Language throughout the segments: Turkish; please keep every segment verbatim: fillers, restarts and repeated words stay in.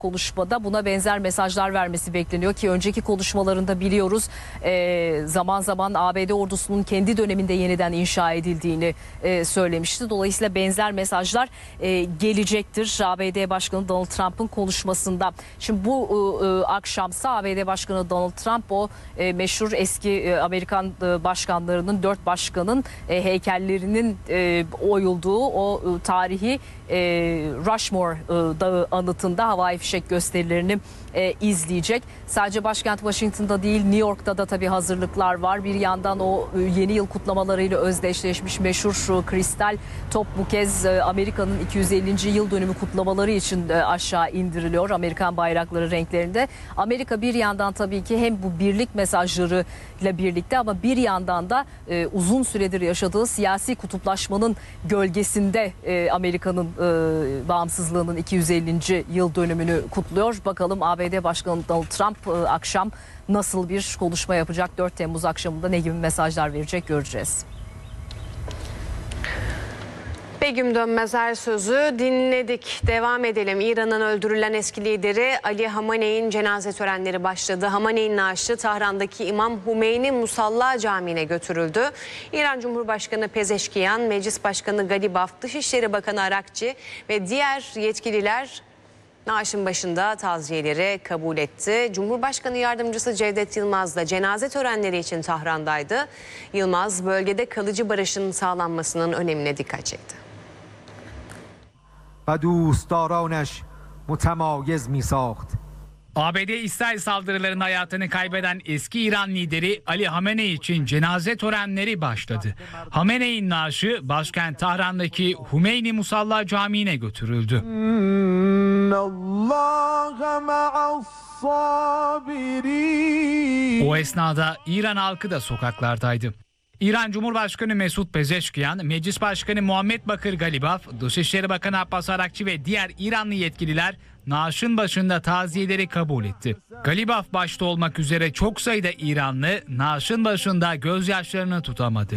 konuşmada buna benzer mesajlar vermesi bekleniyor ki önceki konuşmalarında biliyoruz e, zaman zaman A B D ordusunun kendi döneminde yeniden inşa edildiğini e, söylemişti. Dolayısıyla benzer mesajlar e, gelecektir A B D Başkanı Donald Trump'ın konuşmasında. Şimdi bu e, akşamsa A B D Başkanı Donald Trump o e, meşhur eski e, Amerikan e, başkanlarının, dört başkanın e, heykellerinin e, oyulduğu o e, tarihi e, Rushmore e, Dağı anıtında havai fişek gösterilerini e, izleyecek. Sadece başkent Washington'da değil, New York'ta da tabii hazırlıklar var. Bir yandan o e, yeni yıl kutlamalarıyla özdeşleşmiş meşhur şu kristal top bu kez e, Amerika'nın iki yüz ellinci yıl dönümü kutlamaları için e, aşağı indiriliyor. Amerikan bayrakları renklerinde. Amerika bir yandan tabii ki hem bu birlik mesajlarıyla birlikte ama bir yandan da e, uzun süredir yaşadığı siyasi kutuplaşmanın gölgesinde e, Amerika'nın e, bağımsızlığının iki yüz ellinci yıl dönümünü kutluyor. Bakalım A B D Başkanı Donald Trump e, akşam nasıl bir konuşma yapacak? dört Temmuz akşamında ne gibi mesajlar verecek göreceğiz. Begüm Dönmezer sözü dinledik. Devam edelim. İran'ın öldürülen eski lideri Ali Hamenei'nin cenaze törenleri başladı. Hamenei'nin naaşı Tahran'daki İmam Hümeyni Musalla Camii'ne götürüldü. İran Cumhurbaşkanı Pezeşkiyan, Meclis Başkanı Galibaf, Dışişleri Bakanı Arakçi ve diğer yetkililer naaşın başında taziyeleri kabul etti. Cumhurbaşkanı Yardımcısı Cevdet Yılmaz da cenaze törenleri için Tahran'daydı. Yılmaz bölgede kalıcı barışın sağlanmasının önemine dikkat çekti. A B D İsrail saldırılarında hayatını kaybeden eski İran lideri Ali Hamenei için cenaze törenleri başladı. Hamenei'nin naaşı başkent Tahran'daki Hümeyni Musalla Camii'ne götürüldü. O esnada İran halkı da sokaklardaydı. İran Cumhurbaşkanı Mesut Pezeşkiyan, Meclis Başkanı Muhammed Bakır Galibaf, Dışişleri Bakanı Abbas Arakçi ve diğer İranlı yetkililer naaşın başında taziyeleri kabul etti. Galibaf başta olmak üzere çok sayıda İranlı naaşın başında gözyaşlarını tutamadı.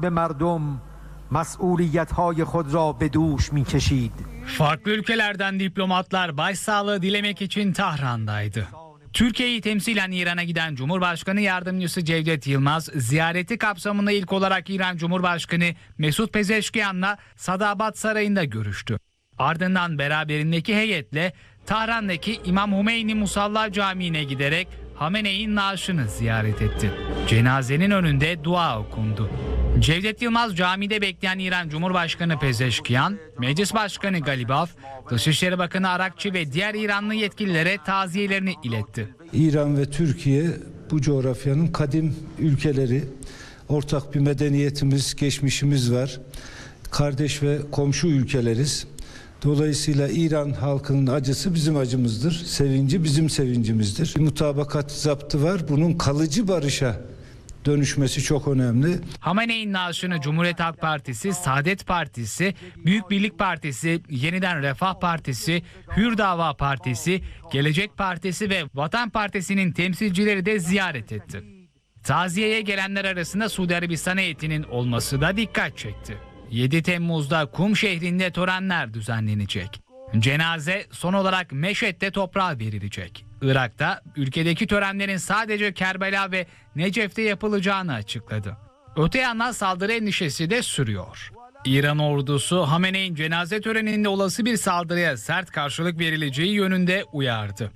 Farklı ülkelerden diplomatlar başsağlığı dilemek için Tahran'daydı. Türkiye'yi temsilen İran'a giden Cumhurbaşkanı Yardımcısı Cevdet Yılmaz, ziyareti kapsamında ilk olarak İran Cumhurbaşkanı Mesut Pezeşkiyan'la Sadabat Sarayı'nda görüştü. Ardından beraberindeki heyetle Tahran'daki İmam Hümeyni Musalla Camii'ne giderek Hamenei'nin naaşını ziyaret etti. Cenazenin önünde dua okundu. Cevdet Yılmaz camide bekleyen İran Cumhurbaşkanı Pezeşkiyan, Meclis Başkanı Galibaf, Dışişleri Bakanı Arakçi ve diğer İranlı yetkililere taziyelerini iletti. İran ve Türkiye bu coğrafyanın kadim ülkeleri, ortak bir medeniyetimiz, geçmişimiz var. Kardeş ve komşu ülkeleriz. Dolayısıyla İran halkının acısı bizim acımızdır, sevinci bizim sevincimizdir. Bir mutabakat zaptı var, bunun kalıcı barışa dönüşmesi çok önemli. Hamenei'nin naaşını Cumhuriyet Halk Partisi, Saadet Partisi, Büyük Birlik Partisi, Yeniden Refah Partisi, Hür Dava Partisi, Gelecek Partisi ve Vatan Partisi'nin temsilcileri de ziyaret etti. Taziyeye gelenler arasında Suudi Arabistan heyetinin olması da dikkat çekti. yedi Temmuz'da Kum şehrinde törenler düzenlenecek. Cenaze son olarak Meşhed'de toprağa verilecek. Irak'ta ülkedeki törenlerin sadece Kerbela ve Necef'te yapılacağını açıkladı. Öte yandan saldırı endişesi de sürüyor. İran ordusu Hamenei'nin cenaze töreninde olası bir saldırıya sert karşılık verileceği yönünde uyardı.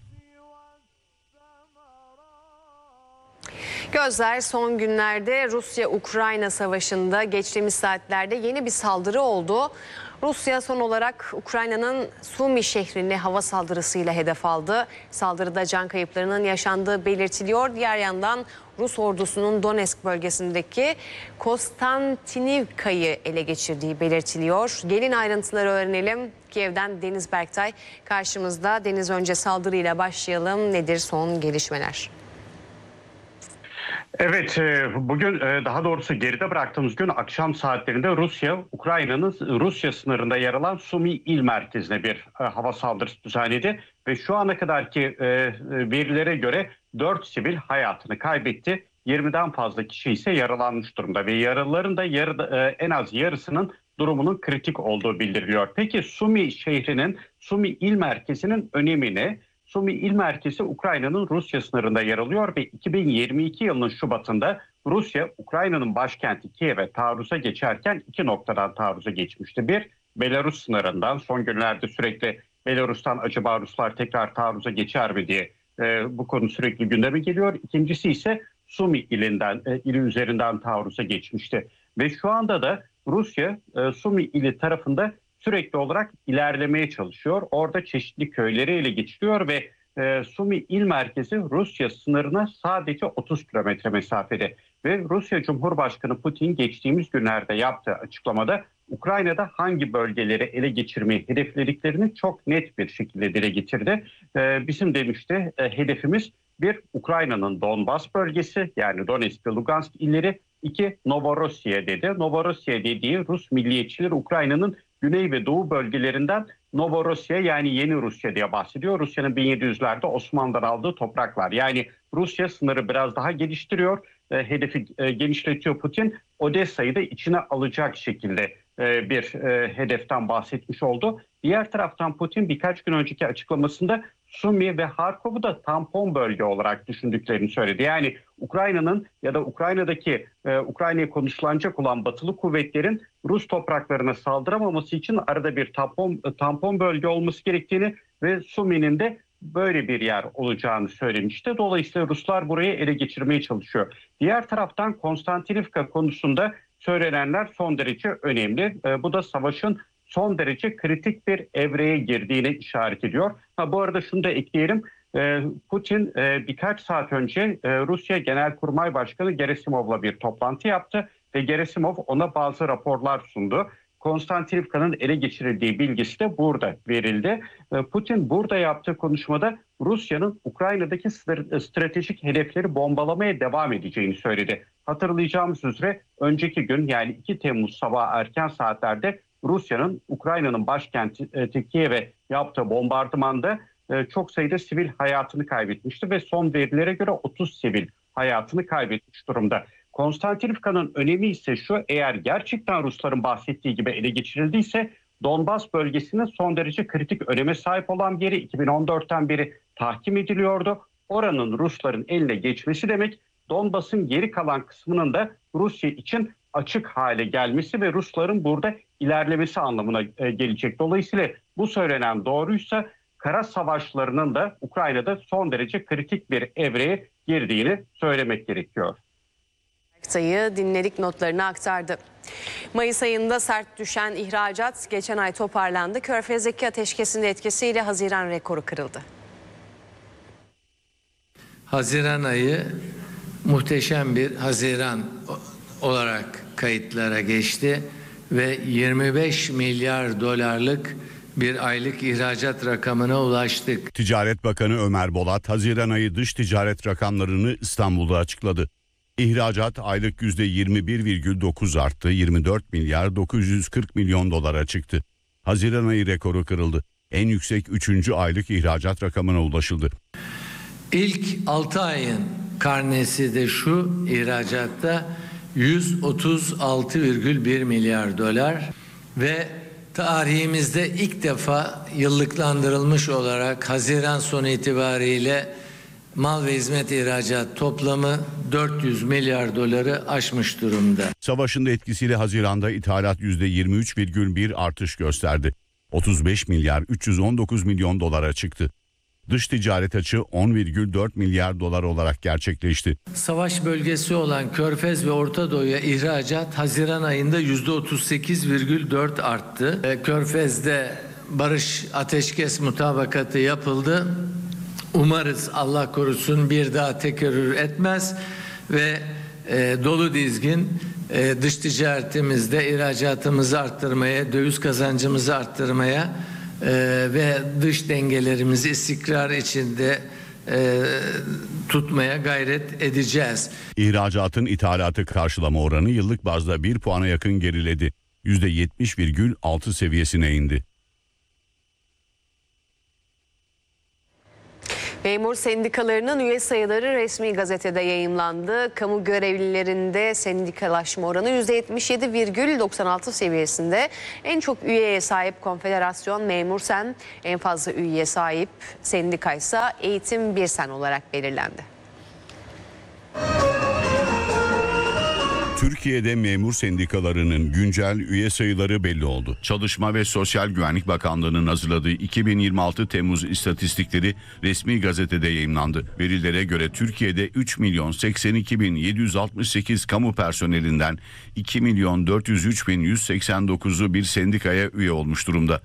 Gözler son günlerde Rusya-Ukrayna savaşında geçtiğimiz saatlerde yeni bir saldırı oldu. Rusya son olarak Ukrayna'nın Sumi şehrini hava saldırısıyla hedef aldı. Saldırıda can kayıplarının yaşandığı belirtiliyor. Diğer yandan Rus ordusunun Donetsk bölgesindeki Konstantinivka'yı ele geçirdiği belirtiliyor. Gelin ayrıntıları öğrenelim. Kiev'den Deniz Berktay karşımızda. Deniz, önce saldırıyla başlayalım. Nedir son gelişmeler? Evet, bugün daha doğrusu geride bıraktığımız gün akşam saatlerinde Rusya, Ukrayna'nın Rusya sınırında yer alan Sumi il merkezine bir hava saldırısı düzenledi. Ve şu ana kadarki verilere göre dört sivil hayatını kaybetti. yirmiden fazla kişi ise yaralanmış durumda ve yaralıların da yarı, en az yarısının durumunun kritik olduğu bildiriliyor. Peki Sumi şehrinin, Sumi il merkezinin önemi ne? Sumi İl Merkezi Ukrayna'nın Rusya sınırında yer alıyor ve iki bin yirmi iki yılının Şubat'ında Rusya, Ukrayna'nın başkenti Kiev'e taarruza geçerken iki noktadan taarruza geçmişti. Bir, Belarus sınırından, son günlerde sürekli Belarus'tan acaba Ruslar tekrar taarruza geçer mi diye e, bu konu sürekli gündeme geliyor. İkincisi ise Sumi ilinden, e, ili üzerinden taarruza geçmişti. Ve şu anda da Rusya e, Sumi ili tarafında sürekli olarak ilerlemeye çalışıyor. Orada çeşitli köyleri ele geçiriyor ve e, Sumi il merkezi Rusya sınırına sadece otuz kilometre mesafede. Ve Rusya Cumhurbaşkanı Putin geçtiğimiz günlerde yaptığı açıklamada Ukrayna'da hangi bölgeleri ele geçirmeyi hedeflediklerini çok net bir şekilde dile getirdi. E, bizim demişti e, hedefimiz bir, Ukrayna'nın Donbas bölgesi yani Donetsk ve Lugansk illeri. İki, Novorossiya dedi. Novorossiya dediği Rus milliyetçiler Ukrayna'nın güney ve doğu bölgelerinden Novorossiya yani Yeni Rusya diye bahsediyor. Rusya'nın bin yedi yüzlerde Osmanlı'dan aldığı topraklar. Yani Rusya sınırı biraz daha geliştiriyor. E, hedefi e, genişletiyor Putin. Odessa'yı da içine alacak şekilde e, bir e, hedeften bahsetmiş oldu. Diğer taraftan Putin birkaç gün önceki açıklamasında Sumi ve Harkov'u da tampon bölge olarak düşündüklerini söyledi. Yani Ukrayna'nın ya da Ukrayna'daki e, Ukrayna'ya konuşlanacak olan batılı kuvvetlerin Rus topraklarına saldıramaması için arada bir tampon, tampon bölge olması gerektiğini ve Sumi'nin de böyle bir yer olacağını söylemişti. Dolayısıyla Ruslar burayı ele geçirmeye çalışıyor. Diğer taraftan Konstantinivka konusunda söylenenler son derece önemli. E, bu da savaşın son derece kritik bir evreye girdiğine işaret ediyor. Ha, bu arada şunu da ekleyelim. Putin birkaç saat önce Rusya Genelkurmay Başkanı Gerasimov'la bir toplantı yaptı ve Gerasimov ona bazı raporlar sundu. Konstantinivka'nın ele geçirildiği bilgisi de burada verildi. Putin burada yaptığı konuşmada Rusya'nın Ukrayna'daki stratejik hedefleri bombalamaya devam edeceğini söyledi. Hatırlayacağımız üzere önceki gün yani iki Temmuz sabahı erken saatlerde Rusya'nın Ukrayna'nın başkenti Kiev'e yaptığı bombardımanda çok sayıda sivil hayatını kaybetmişti ve son verilere göre otuz sivil hayatını kaybetmiş durumda. Konstantinivka'nın önemi ise şu: eğer gerçekten Rusların bahsettiği gibi ele geçirildiyse Donbas bölgesinin son derece kritik öneme sahip olan bir yeri iki bin on dörtten beri tahkim ediliyordu. Oranın Rusların eline geçmesi demek Donbas'ın geri kalan kısmının da Rusya için açık hale gelmesi ve Rusların burada ilerlemesi anlamına gelecek. Dolayısıyla bu söylenen doğruysa kara savaşlarının da Ukrayna'da son derece kritik bir evreye girdiğini söylemek gerekiyor. Sayı dinledik, notlarını aktardı. Mayıs ayında sert düşen ihracat geçen ay toparlandı. Körfez'deki ateşkesin etkisiyle Haziran rekoru kırıldı. Haziran ayı muhteşem bir Haziran olarak kayıtlara geçti ve yirmi beş milyar dolarlık bir aylık ihracat rakamına ulaştık. Ticaret Bakanı Ömer Bolat, Haziran ayı dış ticaret rakamlarını İstanbul'da açıkladı. İhracat aylık yüzde yirmi bir virgül dokuz arttı, yirmi dört milyar dokuz yüz kırk milyon dolara çıktı. Haziran ayı rekoru kırıldı. En yüksek üçüncü aylık ihracat rakamına ulaşıldı. İlk altı ayın karnesi de şu: ihracatta yüz otuz altı virgül bir milyar dolar ve tarihimizde ilk defa yıllıklandırılmış olarak Haziran sonu itibariyle mal ve hizmet ihracat toplamı dört yüz milyar doları aşmış durumda. Savaşın da etkisiyle Haziran'da ithalat yüzde yirmi üç virgül bir artış gösterdi. otuz beş milyar üç yüz on dokuz milyon dolara çıktı. Dış ticaret açığı on virgül dört milyar dolar olarak gerçekleşti. Savaş bölgesi olan Körfez ve Orta Doğu'ya ihracat Haziran ayında yüzde otuz sekiz virgül dört arttı. Körfez'de barış ateşkes mutabakatı yapıldı. Umarız Allah korusun bir daha tekerrür etmez ve e, dolu dizgin e, dış ticaretimizde ihracatımızı arttırmaya, döviz kazancımızı arttırmaya e, ve dış dengelerimizi istikrar içinde e, tutmaya gayret edeceğiz. İhracatın ithalatı karşılama oranı yıllık bazda bir puana yakın geriledi. yüzde yetmiş virgül altı seviyesine indi. Memur sendikalarının üye sayıları resmi gazetede yayımlandı. Kamu görevlilerinde sendikalaşma oranı yüzde yetmiş yedi virgül doksan altı seviyesinde. En çok üyeye sahip Konfederasyon Memur Sen, en fazla üyeye sahip sendika ise Eğitim Birsen olarak belirlendi. Türkiye'de memur sendikalarının güncel üye sayıları belli oldu. Çalışma ve Sosyal Güvenlik Bakanlığı'nın hazırladığı iki bin yirmi altı Temmuz istatistikleri resmi gazetede yayımlandı. Verilere göre Türkiye'de üç milyon seksen iki bin yedi yüz altmış sekiz kamu personelinden iki milyon dört yüz üç bin yüz seksen dokuzu bir sendikaya üye olmuş durumda.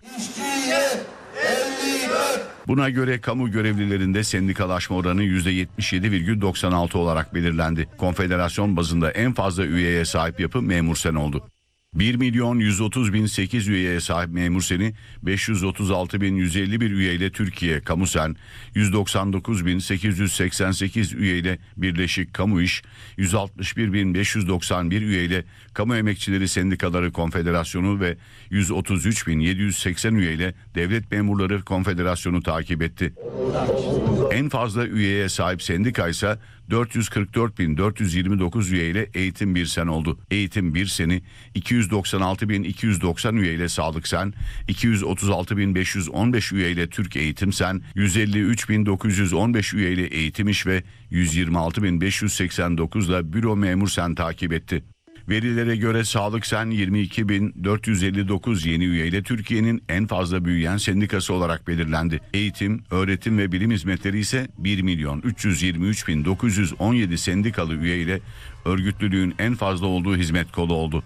Buna göre kamu görevlilerinde sendikalaşma oranı yüzde yetmiş yedi virgül doksan altı olarak belirlendi. Konfederasyon bazında en fazla üyeye sahip yapı Memur Sen oldu. bir milyon yüz otuz bin sekiz üyeye sahip Memur Sen'i beş yüz otuz altı bin yüz elli bir üyeyle Türkiye Kamu Sen, yüz doksan dokuz bin sekiz yüz seksen sekiz üyeyle Birleşik Kamu İş, yüz altmış bir bin beş yüz doksan bir üyeyle Kamu Emekçileri Sendikaları Konfederasyonu ve yüz otuz üç bin yedi yüz seksen üyeyle Devlet Memurları Konfederasyonu takip etti. En fazla üyeye sahip sendika ise dört yüz kırk dört bin dört yüz yirmi dokuz üyeyle Eğitim Birsen oldu. Eğitim Birsen'i iki yüz doksan altı bin iki yüz doksan üyeyle Sağlık Sen, iki yüz otuz altı bin beş yüz on beş üyeyle Türk Eğitim Sen, yüz elli üç bin dokuz yüz on beş üyeyle Eğitim İş ve yüz yirmi altı bin beş yüz seksen dokuz ile Büro Memur Sen takip etti. Verilere göre Sağlık Sen yirmi iki bin dört yüz elli dokuz yeni üyeyle Türkiye'nin en fazla büyüyen sendikası olarak belirlendi. Eğitim, öğretim ve bilim hizmetleri ise bir milyon üç yüz yirmi üç bin dokuz yüz on yedi sendikalı üyeyle örgütlülüğün en fazla olduğu hizmet kolu oldu.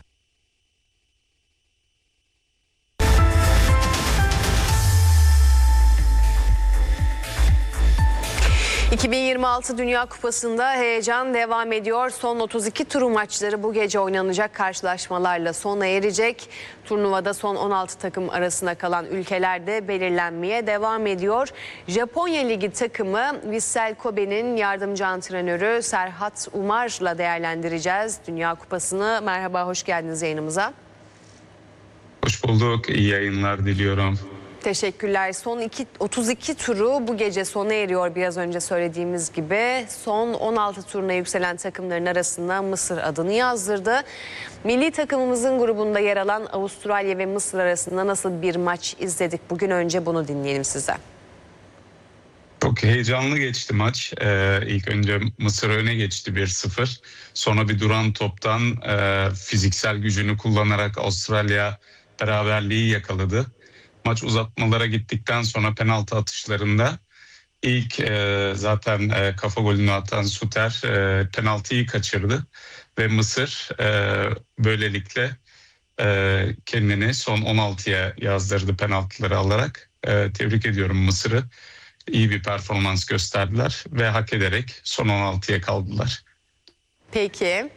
iki bin yirmi altı Dünya Kupası'nda heyecan devam ediyor. Son otuz iki tur maçları bu gece oynanacak karşılaşmalarla sona erecek. Turnuvada son on altı takım arasında kalan ülkeler de belirlenmeye devam ediyor. Japonya Ligi takımı Vissel Kobe'nin yardımcı antrenörü Serhat Umar'la değerlendireceğiz Dünya Kupası'nı. Merhaba, hoş geldiniz yayınımıza. Hoş bulduk, iyi yayınlar diliyorum. Teşekkürler. Son iki, otuz iki turu bu gece sona eriyor biraz önce söylediğimiz gibi. Son on altı turuna yükselen takımların arasında Mısır adını yazdırdı. Milli takımımızın grubunda yer alan Avustralya ve Mısır arasında nasıl bir maç izledik? Bugün önce bunu dinleyelim size. Çok heyecanlı geçti maç. Ee, ilk önce Mısır öne geçti bir sıfır. Sonra bir duran toptan e, fiziksel gücünü kullanarak Avustralya beraberliği yakaladı. Maç uzatmalara gittikten sonra penaltı atışlarında ilk e, zaten e, kafa golünü atan Suter e, penaltıyı kaçırdı ve Mısır e, böylelikle e, kendini son on altıya yazdırdı penaltıları alarak. E, tebrik ediyorum Mısır'ı. İyi bir performans gösterdiler ve hak ederek son on altıya kaldılar. Peki.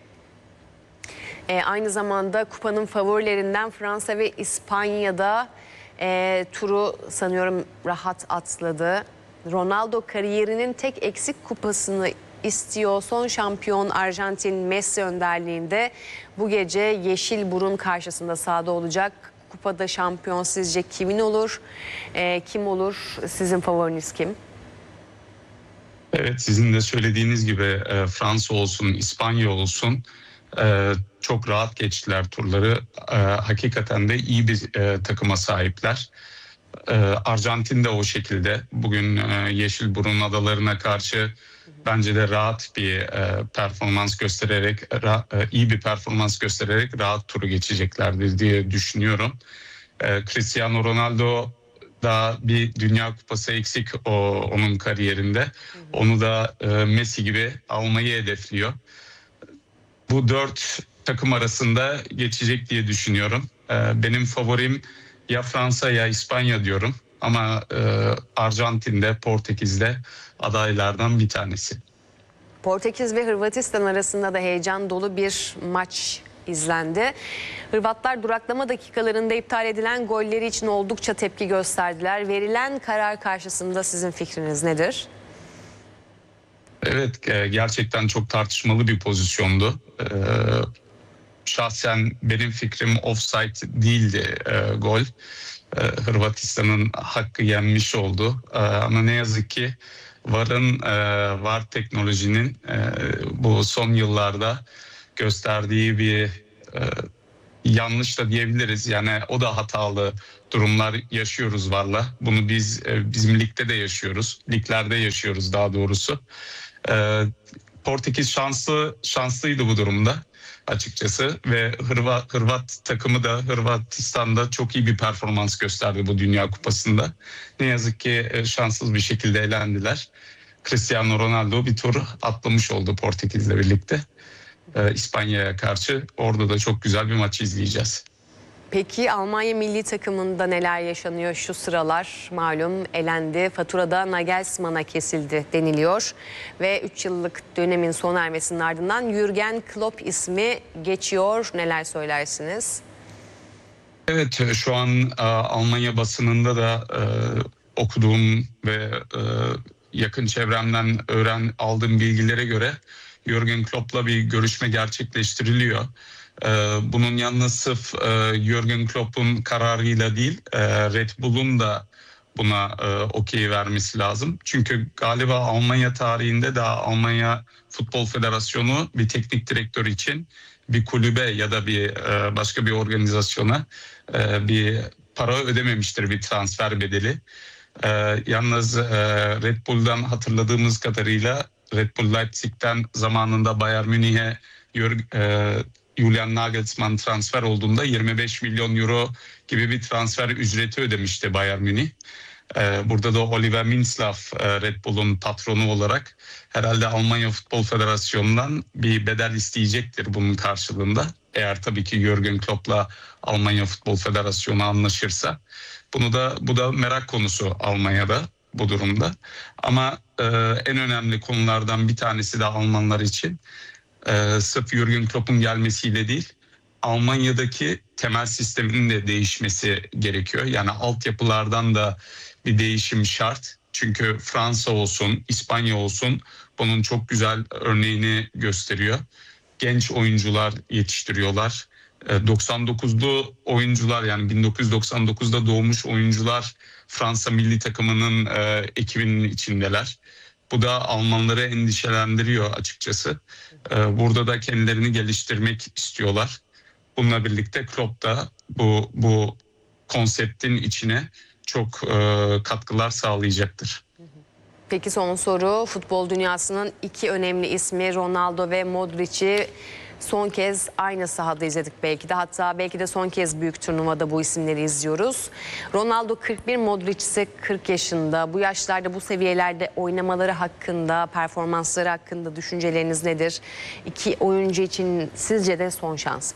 E, aynı zamanda kupanın favorilerinden Fransa ve İspanya'da E, turu sanıyorum rahat atladı. Ronaldo kariyerinin tek eksik kupasını istiyor. Son şampiyon Arjantin Messi önderliğinde bu gece Yeşilburun karşısında sahada olacak. Kupada şampiyon sizce kimin olur? E, kim olur? Sizin favoriniz kim? Evet, sizin de söylediğiniz gibi e, Fransa olsun, İspanya olsun e, çok rahat geçtiler turları. E, hakikaten de iyi bir e, takıma sahipler. E, Arjantin de o şekilde. Bugün e, Yeşilburun adalarına karşı bence de rahat bir e, performans göstererek, ra, e, iyi bir performans göstererek rahat turu geçeceklerdir diye düşünüyorum. E, Cristiano Ronaldo daha bir Dünya Kupası eksik o onun kariyerinde. Onu da e, Messi gibi almayı hedefliyor. Bu dört takım arasında geçecek diye düşünüyorum. E, benim favorim ya Fransa ya İspanya diyorum. Ama e, Arjantin'de, Portekiz'de adaylardan bir tanesi. Portekiz ve Hırvatistan arasında da heyecan dolu bir maç izlendi. Hırvatlar duraklama dakikalarında iptal edilen golleri için oldukça tepki gösterdiler. Verilen karar karşısında sizin fikriniz nedir? Evet, gerçekten çok tartışmalı bir pozisyondu. Şahsen benim fikrim offside değildi e, gol. e, Hırvatistan'ın hakkı yenmiş oldu. E, ama ne yazık ki VAR'ın, e, VAR teknolojinin e, bu son yıllarda gösterdiği bir e, yanlış da diyebiliriz. Yani o da hatalı durumlar yaşıyoruz VAR'la. Bunu biz e, bizim ligde de yaşıyoruz. Liglerde yaşıyoruz daha doğrusu. E, Portekiz şanslı şanslıydı bu durumda açıkçası ve Hırvat, Hırvat takımı da Hırvatistan'da çok iyi bir performans gösterdi bu Dünya Kupası'nda. Ne yazık ki e, şanssız bir şekilde elendiler. Cristiano Ronaldo bir tur atlamış oldu Portekiz'le birlikte. E, İspanya'ya karşı orada da çok güzel bir maç izleyeceğiz. Peki Almanya milli takımında neler yaşanıyor şu sıralar? Malum elendi. Faturada Nagelsmann'a kesildi deniliyor. Ve üç yıllık dönemin sona ermesinin ardından Jürgen Klopp ismi geçiyor. Neler söylersiniz? Evet, şu an e, Almanya basınında da e, okuduğum ve e, yakın çevremden öğren aldığım bilgilere göre Jürgen Klopp'la bir görüşme gerçekleştiriliyor. Bunun yanına sırf Jürgen Klopp'un kararıyla değil, Red Bull'un da buna okey vermesi lazım. Çünkü galiba Almanya tarihinde daha Almanya Futbol Federasyonu bir teknik direktör için bir kulübe ya da bir başka bir organizasyona bir para ödememiştir, bir transfer bedeli. Yalnız Red Bull'dan hatırladığımız kadarıyla Red Bull Leipzig'ten zamanında Bayern Münih'e Julian Nagelsmann transfer olduğunda yirmi beş milyon euro gibi bir transfer ücreti ödemişti Bayern Münih. Burada da Oliver Minzlaff Red Bull'un patronu olarak herhalde Almanya Futbol Federasyonu'ndan bir bedel isteyecektir bunun karşılığında. Eğer tabii ki Jürgen Klopp'la Almanya Futbol Federasyonu anlaşırsa. Bunu da bu da merak konusu Almanya'da bu durumda. Ama e, en önemli konulardan bir tanesi de Almanlar için e, sırf Jürgen Klopp'un gelmesiyle değil, Almanya'daki temel sisteminin de değişmesi gerekiyor. Yani altyapılardan da bir değişim şart. Çünkü Fransa olsun, İspanya olsun bunun çok güzel örneğini gösteriyor. Genç oyuncular yetiştiriyorlar. doksan dokuzlu oyuncular, yani bin dokuz yüz doksan dokuzda doğmuş oyuncular Fransa milli takımının e, ekibinin içindeler. Bu da Almanları endişelendiriyor açıkçası. E, burada da kendilerini geliştirmek istiyorlar. Bununla birlikte Klopp da bu bu konseptin içine çok e, katkılar sağlayacaktır. Peki son soru, futbol dünyasının iki önemli ismi Ronaldo ve Modric'i son kez aynı sahada izledik belki de. Hatta belki de son kez büyük turnuvada bu isimleri izliyoruz. Ronaldo kırk bir, Modric ise kırk yaşında. Bu yaşlarda, bu seviyelerde oynamaları hakkında, performansları hakkında düşünceleriniz nedir? İki oyuncu için sizce de son şans mı?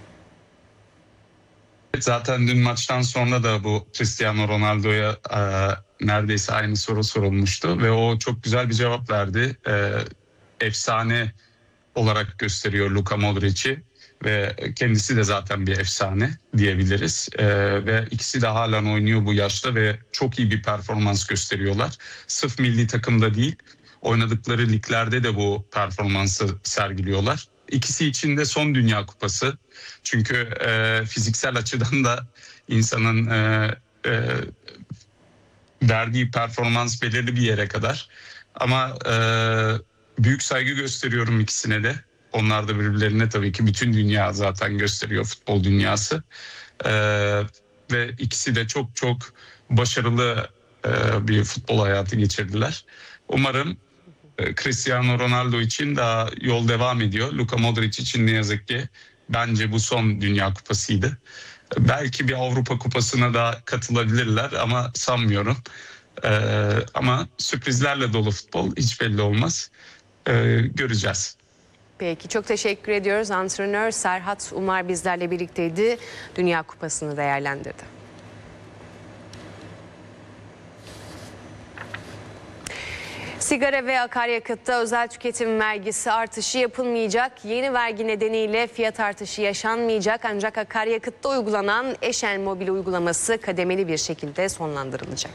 Zaten dün maçtan sonra da bu Cristiano Ronaldo'ya e, neredeyse aynı soru sorulmuştu ve o çok güzel bir cevap verdi. E, efsane olarak gösteriyor Luka Modric'i ve kendisi de zaten bir efsane diyebiliriz. E, ve ikisi de halen oynuyor bu yaşta ve çok iyi bir performans gösteriyorlar. Sırf milli takımda değil, oynadıkları liglerde de bu performansı sergiliyorlar. İkisi için de son Dünya Kupası. Çünkü e, fiziksel açıdan da insanın e, e, verdiği performans belirli bir yere kadar. Ama e, büyük saygı gösteriyorum ikisine de. Onlar da birbirlerine tabii ki bütün dünya zaten gösteriyor, futbol dünyası. E, ve ikisi de çok çok başarılı e, bir futbol hayatı geçirdiler. Umarım Cristiano Ronaldo için daha yol devam ediyor. Luka Modric için ne yazık ki bence bu son Dünya Kupası'ydı. Belki bir Avrupa Kupası'na da katılabilirler ama sanmıyorum. Ee, ama sürprizlerle dolu futbol, hiç belli olmaz. Ee, göreceğiz. Peki, çok teşekkür ediyoruz. Antrenör Serhat Umar bizlerle birlikteydi. Dünya Kupası'nı değerlendirdi. Sigara ve akaryakıtta özel tüketim vergisi artışı yapılmayacak. Yeni vergi nedeniyle fiyat artışı yaşanmayacak. Ancak akaryakıtta uygulanan Eşen Mobil uygulaması kademeli bir şekilde sonlandırılacak.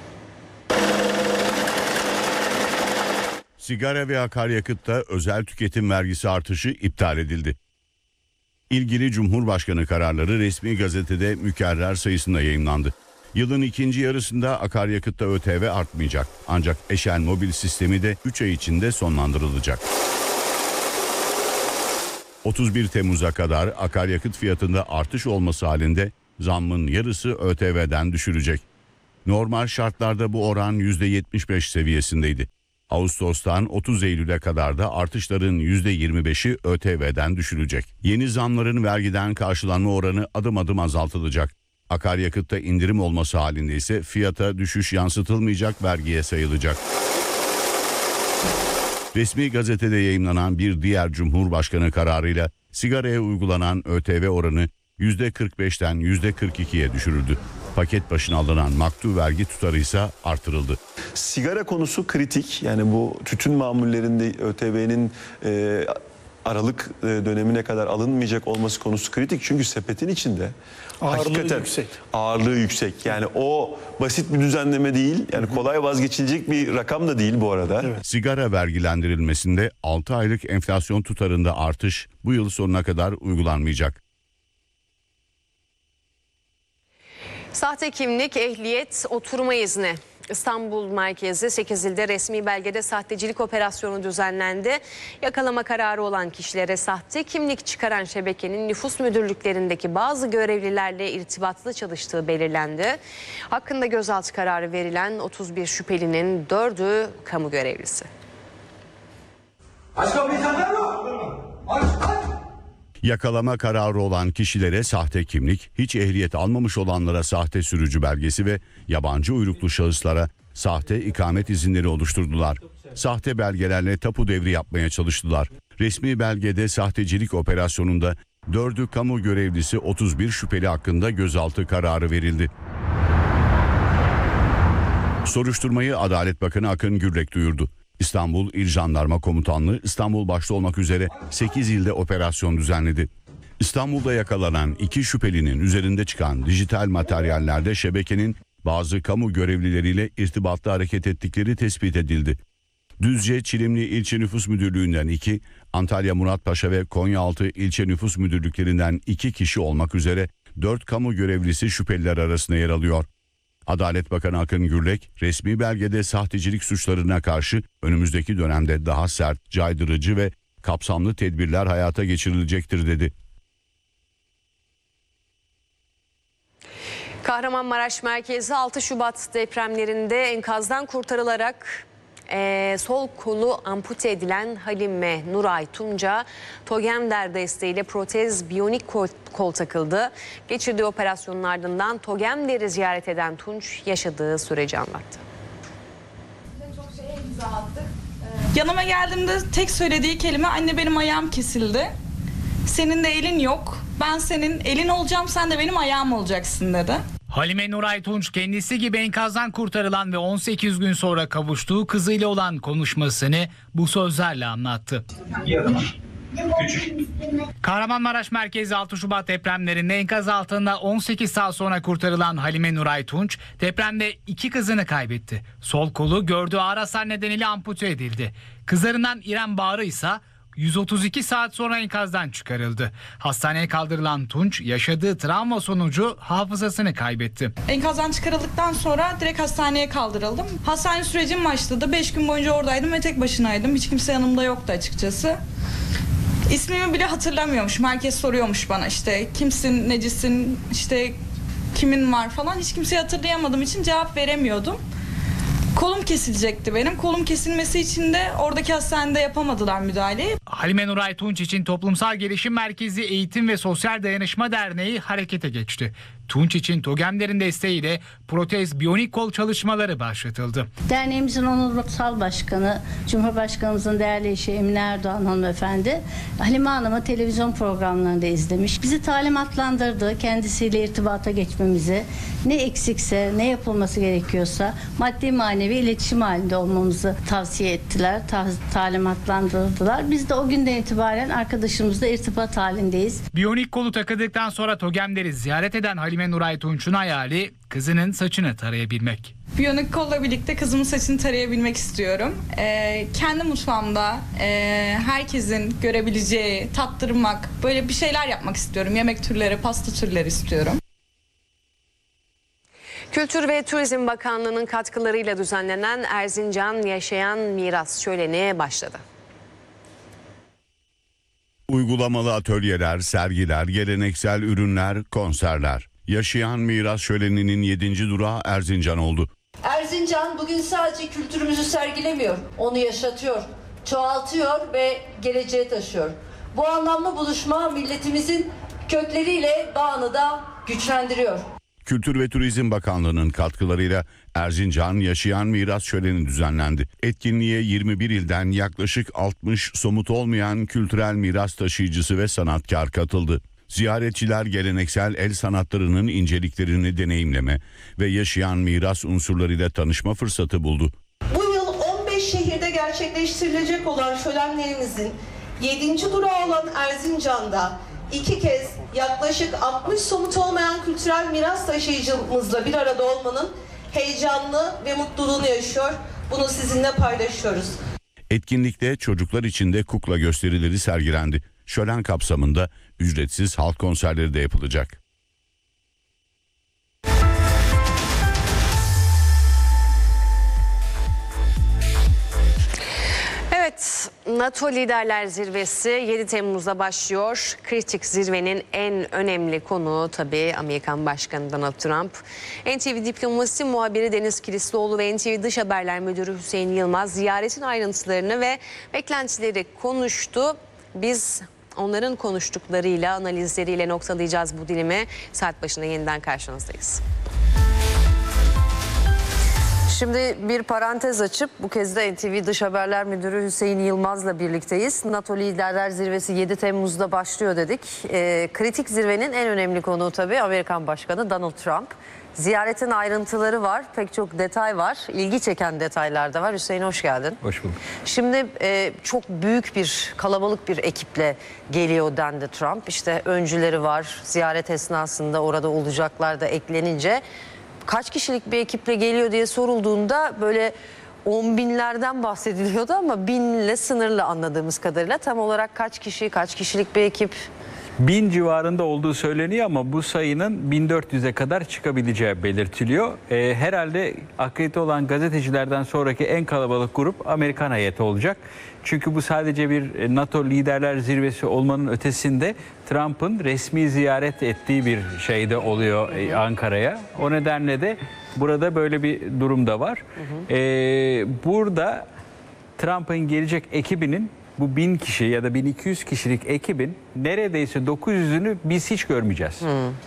Sigara ve akaryakıtta özel tüketim vergisi artışı iptal edildi. İlgili Cumhurbaşkanı kararları resmi gazetede mükerrer sayısında yayımlandı. Yılın ikinci yarısında akaryakıtta ÖTV artmayacak. Ancak Eşen mobil sistemi de üç ay içinde sonlandırılacak. otuz bir Temmuz'a kadar akaryakıt fiyatında artış olması halinde zammın yarısı ÖTV'den düşürecek. Normal şartlarda bu oran yüzde yetmiş beş seviyesindeydi. Ağustos'tan otuz Eylül'e kadar da artışların yüzde yirmi beşi ÖTV'den düşülecek. Yeni zamların vergiden karşılanma oranı adım adım azaltılacak. Akaryakıtta indirim olması halinde ise fiyata düşüş yansıtılmayacak, vergiye sayılacak. Resmi gazetede yayımlanan bir diğer Cumhurbaşkanı kararıyla sigaraya uygulanan ÖTV oranı yüzde kırk beşten yüzde kırk ikiye düşürüldü. Paket başına alınan maktu vergi tutarı ise artırıldı. Sigara konusu kritik. Yani bu tütün mamullerinde ÖTV'nin e, Aralık e, dönemine kadar alınmayacak olması konusu kritik. Çünkü sepetin içinde ağırlığı hakikaten yüksek. ağırlığı yüksek. Yani o basit bir düzenleme değil. Yani kolay vazgeçilecek bir rakam da değil bu arada. Evet. Sigara vergilendirilmesinde altı aylık enflasyon tutarında artış bu yıl sonuna kadar uygulanmayacak. Sahte kimlik, ehliyet, oturma izni. İstanbul merkezli sekiz ilde resmi belgede sahtecilik operasyonu düzenlendi. Yakalama kararı olan kişilere sahte kimlik çıkaran şebekenin nüfus müdürlüklerindeki bazı görevlilerle irtibatlı çalıştığı belirlendi. Hakkında gözaltı kararı verilen otuz bir şüphelinin dördü kamu görevlisi. Aç kapıyı sen mı? Aç aç. Yakalama kararı olan kişilere sahte kimlik, hiç ehliyet almamış olanlara sahte sürücü belgesi ve yabancı uyruklu şahıslara sahte ikamet izinleri oluşturdular. Sahte belgelerle tapu devri yapmaya çalıştılar. Resmi belgede sahtecilik operasyonunda dördü kamu görevlisi otuz bir şüpheli hakkında gözaltı kararı verildi. Soruşturmayı Adalet Bakanı Akın Gürlek duyurdu. İstanbul İl Jandarma Komutanlığı İstanbul başta olmak üzere sekiz ilde operasyon düzenledi. İstanbul'da yakalanan iki şüphelinin üzerinde çıkan dijital materyallerde şebekenin bazı kamu görevlileriyle irtibatlı hareket ettikleri tespit edildi. Düzce Çilimli İlçe Nüfus Müdürlüğü'nden iki, Antalya Muratpaşa ve Konyaaltı İlçe Nüfus Müdürlüklerinden iki kişi olmak üzere dört kamu görevlisi şüpheliler arasında yer alıyor. Adalet Bakanı Akın Gürlek, resmi belgede sahtecilik suçlarına karşı önümüzdeki dönemde daha sert, caydırıcı ve kapsamlı tedbirler hayata geçirilecektir dedi. Kahramanmaraş merkezi altı Şubat depremlerinde enkazdan kurtarılarak e, sol kolu ampute edilen Halime Nuray Tunca, Togender desteğiyle protez biyonik kol, kol takıldı. Geçirdiği operasyonun ardından Togender'i ziyaret eden Tunç yaşadığı süreci anlattı. Çok şeye imza attık. Yanıma geldiğimde tek söylediği kelime anne benim ayağım kesildi. Senin de elin yok. Ben senin elin olacağım, sen de benim ayağım olacaksın dedi. Halime Nuray Tunç kendisi gibi enkazdan kurtarılan ve on sekiz gün sonra kavuştuğu kızıyla olan konuşmasını bu sözlerle anlattı. Kahramanmaraş merkezi altı Şubat depremlerinde enkaz altında on sekiz saat sonra kurtarılan Halime Nuray Tunç depremde iki kızını kaybetti. Sol kolu gördüğü ağır hasar nedeniyle ampute edildi. Kızlarından İrem Bağrı ise yüz otuz iki saat sonra enkazdan çıkarıldı. Hastaneye kaldırılan Tunç yaşadığı travma sonucu hafızasını kaybetti. Enkazdan çıkarıldıktan sonra direkt hastaneye kaldırıldım. Hastane sürecim başladı. beş gün boyunca oradaydım ve tek başınaydım. Hiç kimse yanımda yoktu açıkçası. İsmimi bile hatırlamıyormuş. Herkes soruyormuş bana işte kimsin, necisin, işte kimin var falan. Hiç kimseyi hatırlayamadığım için cevap veremiyordum. Kolum kesilecekti benim. Kolum kesilmesi için de oradaki hastanede yapamadılar müdahaleyi. Halime Nuray Tunç için Toplumsal Gelişim Merkezi Eğitim ve Sosyal Dayanışma Derneği harekete geçti. Tunç için Togender'in desteğiyle protez biyonik kol çalışmaları başlatıldı. Derneğimizin onursal başkanı, Cumhurbaşkanımızın değerli eşi Emine Erdoğan hanımefendi, Halime Hanım'ı televizyon programlarında izlemiş. Bizi talimatlandırdı kendisiyle irtibata geçmemizi. Ne eksikse, ne yapılması gerekiyorsa maddi manevi iletişim halinde olmamızı tavsiye ettiler, ta- talimatlandırdılar. Biz de o günden itibaren arkadaşımızla irtibat halindeyiz. Biyonik kolu takıldıktan sonra Togender'i ziyaret eden Halime Nuray Tunç'un hayali kızının saçını tarayabilmek. Biyonik kolla birlikte kızımın saçını tarayabilmek istiyorum. Ee, kendi mutfağımda e, herkesin görebileceği, tattırmak, böyle bir şeyler yapmak istiyorum. Yemek türleri, pasta türleri istiyorum. Kültür ve Turizm Bakanlığı'nın katkılarıyla düzenlenen Erzincan Yaşayan Miras Şöleni başladı. Uygulamalı atölyeler, sergiler, geleneksel ürünler, konserler. Yaşayan Miras Şöleni'nin yedinci durağı Erzincan oldu. Erzincan bugün sadece kültürümüzü sergilemiyor, onu yaşatıyor, çoğaltıyor ve geleceğe taşıyor. Bu anlamlı buluşma milletimizin kökleriyle bağını da güçlendiriyor. Kültür ve Turizm Bakanlığı'nın katkılarıyla Erzincan Yaşayan Miras Şöleni düzenlendi. Etkinliğe yirmi bir ilden yaklaşık altmış somut olmayan kültürel miras taşıyıcısı ve sanatkar katıldı. Ziyaretçiler geleneksel el sanatlarının inceliklerini deneyimleme ve yaşayan miras unsurlarıyla tanışma fırsatı buldu. Bu yıl on beş şehirde gerçekleştirilecek olan şölenlerimizin yedinci durağı olan Erzincan'da iki kez yaklaşık altmış somut olmayan kültürel miras taşıyıcımızla bir arada olmanın heyecanlı ve mutluluğunu yaşıyor. Bunu sizinle paylaşıyoruz. Etkinlikte çocuklar için de kukla gösterileri sergilendi. Şölen kapsamında ücretsiz halk konserleri de yapılacak. Evet, NATO Liderler Zirvesi yedi Temmuz'da başlıyor. Kritik zirvenin en önemli konuğu tabii Amerikan Başkanı Donald Trump. N T V Diplomasi muhabiri Deniz Kilislioğlu ve N T V Dış Haberler Müdürü Hüseyin Yılmaz ziyaretin ayrıntılarını ve beklentileri konuştu. Biz onların konuştuklarıyla, analizleriyle noktalayacağız bu dilimi. Saat başında yeniden karşınızdayız. Şimdi bir parantez açıp bu kez de N T V Dış Haberler Müdürü Hüseyin Yılmaz'la birlikteyiz. NATO Liderler Zirvesi yedi Temmuz'da başlıyor dedik. E, kritik zirvenin en önemli konuğu tabii Amerikan Başkanı Donald Trump. Ziyaretin ayrıntıları var, pek çok detay var, ilgi çeken detaylar da var. Hüseyin hoş geldin. Hoş bulduk. Şimdi e, çok büyük bir, kalabalık bir ekiple geliyor dendi Trump. İşte öncüleri var, ziyaret esnasında orada olacaklar da eklenince... Kaç kişilik bir ekiple geliyor diye sorulduğunda böyle on binlerden bahsediliyordu ama binle sınırlı anladığımız kadarıyla. Tam olarak kaç kişi, kaç kişilik bir ekip? Bin civarında olduğu söyleniyor ama bu sayının bin dört yüze kadar çıkabileceği belirtiliyor. Ee, herhalde akredite olan gazetecilerden sonraki en kalabalık grup Amerikan heyeti olacak. Çünkü bu sadece bir NATO Liderler Zirvesi olmanın ötesinde Trump'ın resmi ziyaret ettiği bir şeyde oluyor e, Ankara'ya. O nedenle de burada böyle bir durum da var. Hı hı. Ee, burada Trump'ın gelecek ekibinin bu bin kişi ya da bin iki yüz kişilik ekibin neredeyse dokuz yüzünü biz hiç görmeyeceğiz.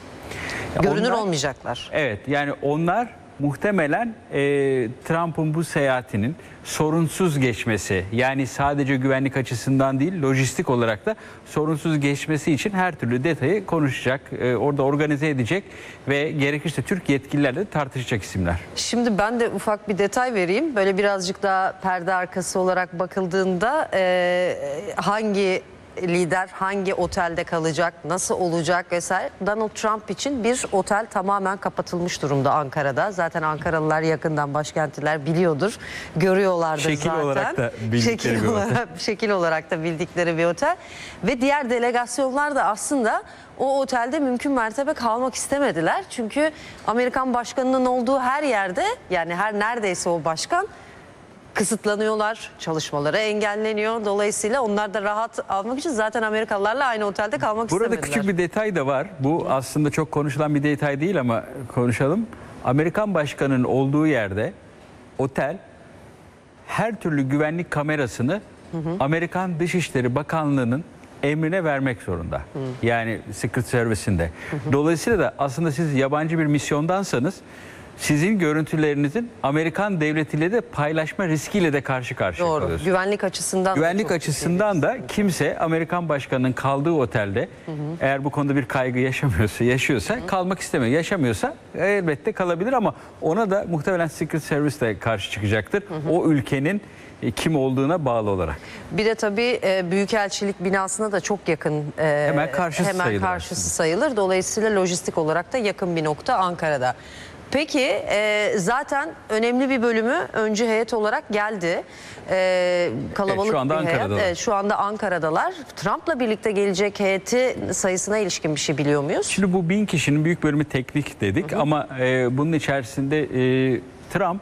Hmm. Görünür onlar, olmayacaklar. Evet, yani onlar muhtemelen e, Trump'ın bu seyahatinin sorunsuz geçmesi, yani sadece güvenlik açısından değil lojistik olarak da sorunsuz geçmesi için her türlü detayı konuşacak, e, orada organize edecek ve gerekirse Türk yetkililerle de tartışacak isimler. Şimdi ben de ufak bir detay vereyim. Böyle birazcık daha perde arkası olarak bakıldığında e, hangi lider hangi otelde kalacak, nasıl olacak vesaire. Donald Trump için bir otel tamamen kapatılmış durumda Ankara'da. Zaten Ankaralılar yakından başkentliler biliyordur, görüyorlardır şekil zaten. Olarak da bildikleri şekil bir olarak, otel. Şekil olarak da bildikleri bir otel. Ve diğer delegasyonlar da aslında o otelde mümkün mertebe kalmak istemediler. Çünkü Amerikan başkanının olduğu her yerde, yani her neredeyse o başkan kısıtlanıyorlar, çalışmaları engelleniyor. Dolayısıyla onlar da rahat almak için zaten Amerikalılarla aynı otelde kalmak Burada istemediler. küçük bir detay da var. Bu aslında çok konuşulan bir detay değil ama konuşalım. Amerikan başkanının olduğu yerde otel her türlü güvenlik kamerasını hı hı. Amerikan Dışişleri Bakanlığı'nın emrine vermek zorunda. Hı. Yani Secret Service'inde. Hı hı. Dolayısıyla da aslında siz yabancı bir misyondansanız sizin görüntülerinizin Amerikan devletiyle de paylaşma riskiyle de karşı karşıya Doğru. kalıyorsunuz. Güvenlik açısından Güvenlik açısından da kimse Amerikan başkanının kaldığı otelde hı hı. eğer bu konuda bir kaygı yaşamıyorsa, yaşıyorsa hı hı. kalmak istemiyor. Yaşamıyorsa elbette kalabilir ama ona da muhtemelen Secret Service de karşı çıkacaktır. Hı hı. O ülkenin kim olduğuna bağlı olarak. Bir de tabii Büyükelçilik binasına da çok yakın. Hemen karşısı hemen sayılır. Karşısı sayılır. Dolayısıyla lojistik olarak da yakın bir nokta Ankara'da. Peki e, zaten önemli bir bölümü öncü heyet olarak geldi. E, kalabalık Evet, şu anda bir heyet. Ankara'dalar. Evet, şu anda Ankara'dalar. Trump'la birlikte gelecek heyeti sayısına ilişkin bir şey biliyor muyuz? Şimdi bu bin kişinin büyük bölümü teknik dedik hı hı. ama e, bunun içerisinde e, Trump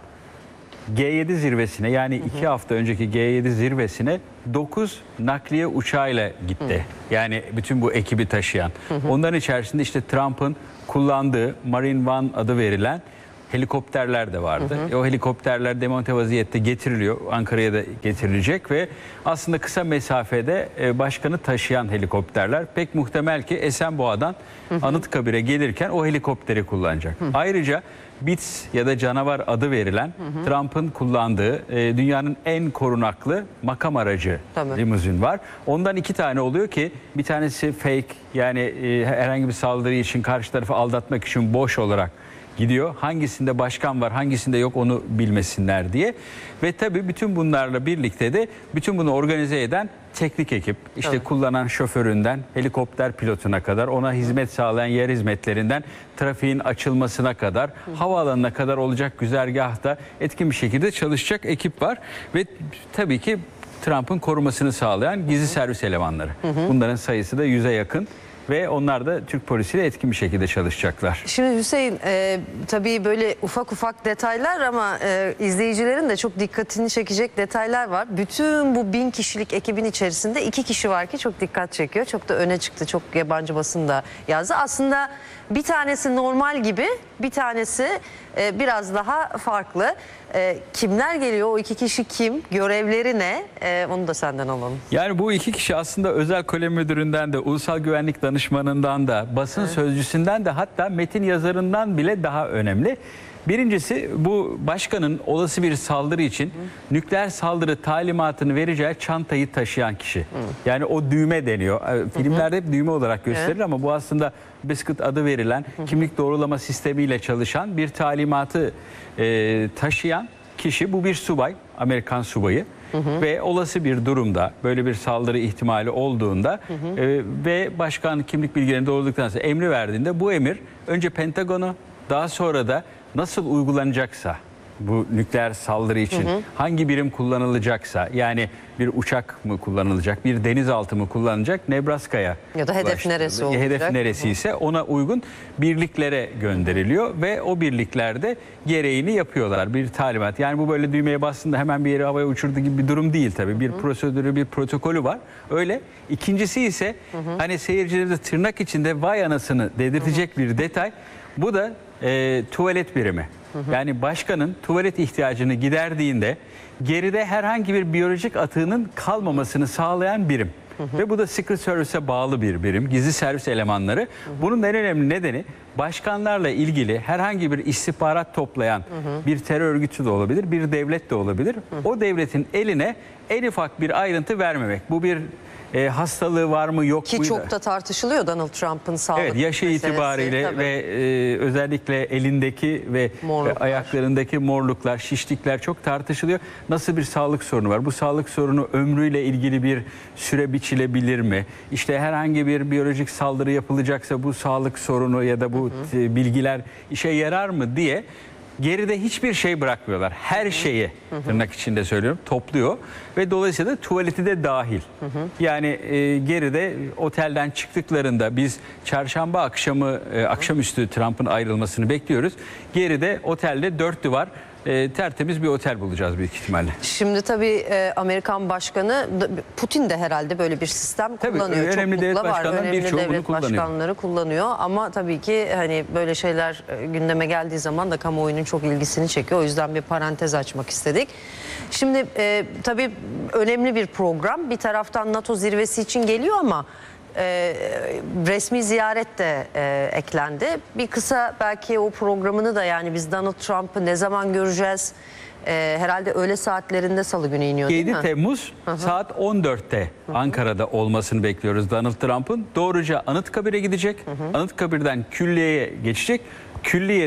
G yedi zirvesine yani iki hı hı. hafta önceki G yedi zirvesine dokuz nakliye uçağıyla gitti. Hı hı. Yani bütün bu ekibi taşıyan. Hı hı. Onların içerisinde işte Trump'ın kullandığı Marine One adı verilen helikopterler de vardı. Hı hı. E, o helikopterler demonte vaziyette getiriliyor. Ankara'ya da getirilecek ve aslında kısa mesafede e, başkanı taşıyan helikopterler. Pek muhtemel ki Esenboğa'dan hı hı. Anıtkabir'e gelirken o helikopteri kullanacak. Hı hı. Ayrıca B I T S ya da canavar adı verilen hı hı. Trump'ın kullandığı e, dünyanın en korunaklı makam aracı Tabii. limuzin var. Ondan iki tane oluyor ki bir tanesi fake yani e, herhangi bir saldırı için karşı tarafı aldatmak için boş olarak gidiyor. Hangisinde başkan var, hangisinde yok onu bilmesinler diye. Ve tabii bütün bunlarla birlikte de bütün bunu organize eden teknik ekip, işte evet. kullanan şoföründen helikopter pilotuna kadar, ona hizmet sağlayan yer hizmetlerinden trafiğin açılmasına kadar, Hı. havaalanına kadar olacak güzergahta etkin bir şekilde çalışacak ekip var. Ve tabii ki Trump'ın korumasını sağlayan gizli servis elemanları. Hı hı. Bunların sayısı da yüze yakın. Ve onlar da Türk polisiyle etkin bir şekilde çalışacaklar. Şimdi Hüseyin e, tabii böyle ufak ufak detaylar ama e, izleyicilerin de çok dikkatini çekecek detaylar var. Bütün bu bin kişilik ekibin içerisinde iki kişi var ki çok dikkat çekiyor. Çok da öne çıktı. Çok yabancı basın da yazdı. Aslında bir tanesi normal gibi, bir tanesi e, biraz daha farklı. E, kimler geliyor? O iki kişi kim? Görevleri ne? E, onu da senden alalım. Yani bu iki kişi aslında özel kalem müdüründen de, ulusal güvenlik danışmanından da, basın evet. sözcüsünden de hatta metin yazarından bile daha önemli. Birincisi bu başkanın olası bir saldırı için Hı. nükleer saldırı talimatını vereceği çantayı taşıyan kişi. Hı. Yani o düğme deniyor. Filmlerde hep düğme olarak gösterilir evet. ama bu aslında Biscuit adı verilen Hı. kimlik doğrulama sistemiyle çalışan bir talimatı e, taşıyan kişi. Bu bir subay, Amerikan subayı. Hı hı. Ve olası bir durumda böyle bir saldırı ihtimali olduğunda hı hı. E, ve başkan kimlik bilgilerini doğruladıktan sonra emri verdiğinde bu emir önce Pentagon'u daha sonra da nasıl uygulanacaksa bu nükleer saldırı için hı hı. hangi birim kullanılacaksa yani bir uçak mı kullanılacak, bir denizaltı mı kullanılacak Nebraska'ya ya da hedef neresi olacak? Hedef neresi ise ona uygun birliklere gönderiliyor ve o birliklerde gereğini yapıyorlar. Bir talimat. Yani bu böyle düğmeye bastığında hemen bir yere havaya uçurdu gibi bir durum değil tabii. Bir hı hı. prosedürü, bir protokolü var. Öyle. İkincisi ise hı hı. hani seyircilerimize tırnak içinde vay anasını dedirtecek hı hı. bir detay. Bu da e, tuvalet birimi. Hı hı. Yani başkanın tuvalet ihtiyacını giderdiğinde geride herhangi bir biyolojik atığının kalmamasını sağlayan birim. Hı hı. Ve bu da Secret Service'e bağlı bir birim, gizli servis elemanları. Hı hı. Bunun en önemli nedeni başkanlarla ilgili herhangi bir istihbarat toplayan hı hı. bir terör örgütü de olabilir, bir devlet de olabilir. Hı hı. O devletin eline en ufak bir ayrıntı vermemek. Bu bir E, hastalığı var mı yok mu? Ki çok da tartışılıyor Donald Trump'ın sağlık Evet, yaşı meselesi, itibariyle tabii. ve e, özellikle elindeki ve e, ayaklarındaki morluklar, şişlikler çok tartışılıyor. Nasıl bir sağlık sorunu var? Bu sağlık sorunu ömrüyle ilgili bir süre biçilebilir mi? İşte herhangi bir biyolojik saldırı yapılacaksa bu sağlık sorunu ya da bu hı hı. bilgiler işe yarar mı diye geride hiçbir şey bırakmıyorlar. Her şeyi tırnak içinde söylüyorum topluyor ve dolayısıyla tuvaleti de dahil. Hı hı. Yani e, geride otelden çıktıklarında biz çarşamba akşamı e, akşamüstü Trump'ın ayrılmasını bekliyoruz. Geride otelde dört duvar E, tertemiz bir otel bulacağız büyük ihtimalle. Şimdi tabii e, Amerikan Başkanı Putin de herhalde böyle bir sistem tabii, kullanıyor. Önemli Çok devlet başkanları birçoğu bunu kullanıyor. başkanları kullanıyor ama tabii ki hani böyle şeyler gündeme geldiği zaman da kamuoyunun çok ilgisini çekiyor. O yüzden bir parantez açmak istedik. Şimdi e, tabii önemli bir program. Bir taraftan NATO zirvesi için geliyor ama Ee, resmi ziyaret de e, eklendi. Bir kısa belki o programını da yani biz Donald Trump'ı ne zaman göreceğiz? Ee, herhalde öğle saatlerinde salı günü iniyor değil mi? yedi Temmuz Hı-hı. saat on dörtte Hı-hı. Ankara'da olmasını bekliyoruz Donald Trump'ın. Doğruca Anıtkabir'e gidecek. Hı-hı. Anıtkabir'den Külliye'ye geçecek. Külliye'de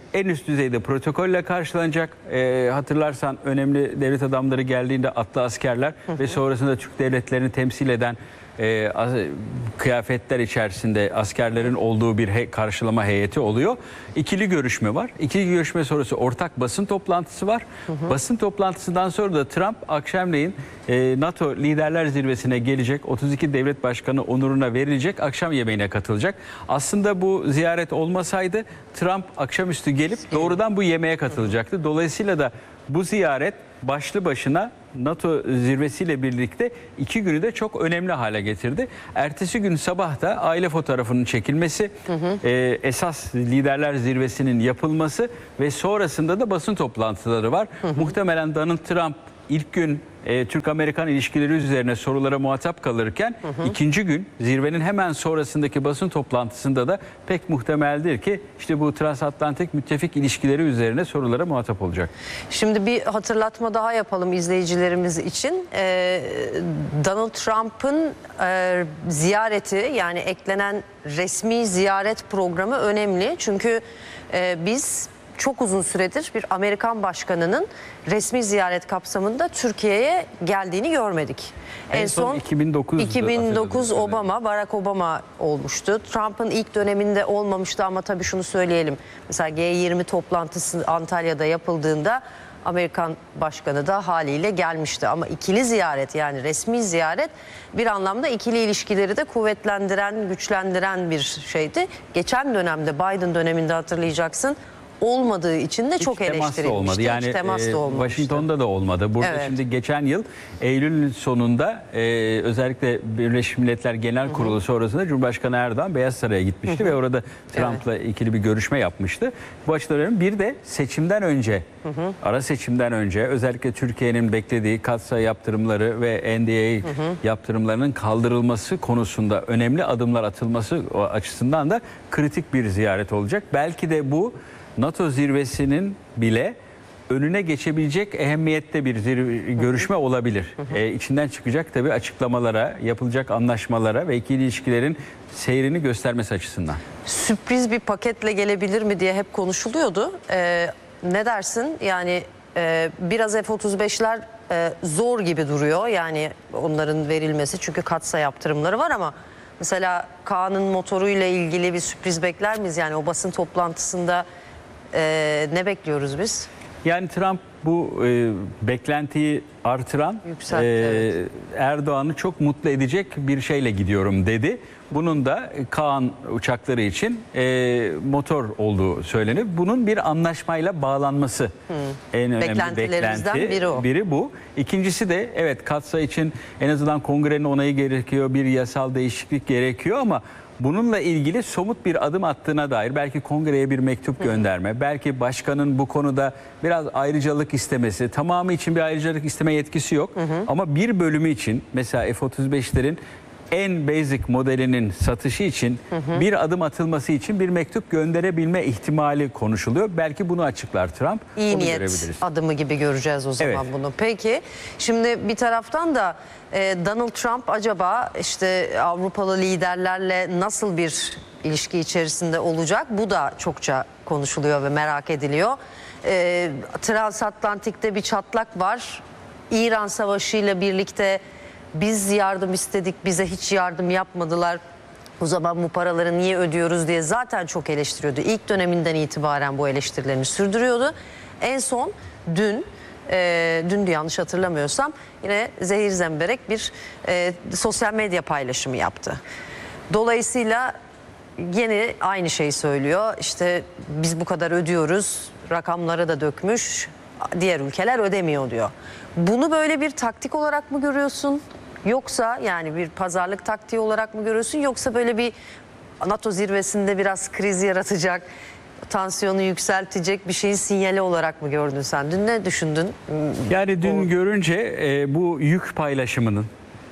En üst düzeyde protokolle karşılanacak. E, hatırlarsan önemli devlet adamları geldiğinde atlı askerler hı hı. ve sonrasında Türk devletlerini temsil eden e, az, kıyafetler içerisinde askerlerin olduğu bir he, karşılama heyeti oluyor. İkili görüşme var. İkili görüşme sonrası ortak basın toplantısı var. Hı hı. Basın toplantısından sonra da Trump akşamleyin e, NATO Liderler Zirvesi'ne gelecek. otuz iki devlet başkanı onuruna verilecek. Akşam yemeğine katılacak. Aslında bu ziyaret olmasaydı Trump akşamüstü gelip doğrudan bu yemeğe katılacaktı. Dolayısıyla da bu ziyaret başlı başına NATO zirvesiyle birlikte iki günü de çok önemli hale getirdi. Ertesi gün sabah da aile fotoğrafının çekilmesi, hı hı. E, esas liderler zirvesinin yapılması ve sonrasında da basın toplantıları var. Hı hı. Muhtemelen Donald Trump ilk gün e, Türk-Amerikan ilişkileri üzerine sorulara muhatap kalırken hı hı. ikinci gün zirvenin hemen sonrasındaki basın toplantısında da pek muhtemeldir ki işte bu transatlantik müttefik ilişkileri üzerine sorulara muhatap olacak. Şimdi bir hatırlatma daha yapalım izleyicilerimiz için. Ee, Donald Trump'ın e, ziyareti, yani eklenen resmi ziyaret programı önemli. Çünkü e, biz çok uzun süredir bir Amerikan başkanının resmi ziyaret kapsamında Türkiye'ye geldiğini görmedik. En, en son iki bin dokuz iki bin dokuz Obama, Barack Obama olmuştu. Trump'ın ilk döneminde olmamıştı ama tabii şunu söyleyelim. Mesela G yirmi toplantısı Antalya'da yapıldığında Amerikan başkanı da haliyle gelmişti. Ama ikili ziyaret, yani resmi ziyaret bir anlamda ikili ilişkileri de kuvvetlendiren, güçlendiren bir şeydi. Geçen dönemde, Biden döneminde hatırlayacaksın, olmadığı için de Hiç çok eleştirilmişti. Olmadı. Yani Hiç temas da olmamıştı. Washington'da da olmadı. Burada evet. Şimdi geçen yıl Eylül sonunda e, özellikle Birleşmiş Milletler Genel Kurulu hı hı. sonrasında Cumhurbaşkanı Erdoğan Beyaz Saray'a gitmişti hı hı. ve orada Trump'la evet. ikili bir görüşme yapmıştı. Bu açıdan bir de seçimden önce, hı hı. ara seçimden önce özellikle Türkiye'nin beklediği katsayı yaptırımları ve N D A hı hı. yaptırımlarının kaldırılması konusunda önemli adımlar atılması açısından da kritik bir ziyaret olacak. Belki de bu NATO zirvesinin bile önüne geçebilecek ehemmiyette bir zirve, görüşme olabilir. Hı hı. Ee, içinden çıkacak tabii açıklamalara, yapılacak anlaşmalara ve ikili ilişkilerin seyrini göstermesi açısından. Sürpriz bir paketle gelebilir mi diye hep konuşuluyordu. Ee, ne dersin? Yani e, biraz F otuz beşler e, zor gibi duruyor. Yani onların verilmesi, çünkü katsayı yaptırımları var ama mesela Kaan'ın motoruyla ilgili bir sürpriz bekler miyiz? Yani o basın toplantısında Ee, ne bekliyoruz biz? Yani Trump bu e, beklentiyi artıran Yükseltti, e, evet. Erdoğan'ı çok mutlu edecek bir şeyle gidiyorum dedi. Bunun da Kaan uçakları için e, motor olduğu söylenir. Bunun bir anlaşmayla bağlanması hmm. en önemli beklenti. Biri, o. biri bu. İkincisi de evet katsayı için en azından kongrenin onayı gerekiyor, bir yasal değişiklik gerekiyor ama bununla ilgili somut bir adım attığına dair belki kongreye bir mektup gönderme, hı. belki başkanın bu konuda biraz ayrıcalık istemesi, tamamı için bir ayrıcalık isteme yetkisi yok. Hı hı. Ama bir bölümü için mesela F otuz beşlerin en basic modelinin satışı için hı hı. bir adım atılması için bir mektup gönderebilme ihtimali konuşuluyor. Belki bunu açıklar Trump. İyi niyet adımı gibi göreceğiz o zaman evet. bunu. Peki şimdi bir taraftan da e, Donald Trump acaba işte Avrupalı liderlerle nasıl bir ilişki içerisinde olacak? Bu da çokça konuşuluyor ve merak ediliyor. E, Transatlantik'te bir çatlak var. İran Savaşı ile birlikte biz yardım istedik, bize hiç yardım yapmadılar. O zaman bu paraları niye ödüyoruz diye zaten çok eleştiriyordu. İlk döneminden itibaren bu eleştirilerini sürdürüyordu. En son dün, e, dündü yanlış hatırlamıyorsam, yine zehir zemberek bir e, sosyal medya paylaşımı yaptı. Dolayısıyla yine aynı şeyi söylüyor. İşte biz bu kadar ödüyoruz, rakamlara da dökmüş, diğer ülkeler ödemiyor diyor. Bunu böyle bir taktik olarak mı görüyorsun? Yoksa yani bir pazarlık taktiği olarak mı görüyorsun? Yoksa böyle bir NATO zirvesinde biraz kriz yaratacak, tansiyonu yükseltecek bir şeyin sinyali olarak mı gördün sen? Dün ne düşündün? Yani dün o... görünce e, bu yük paylaşımının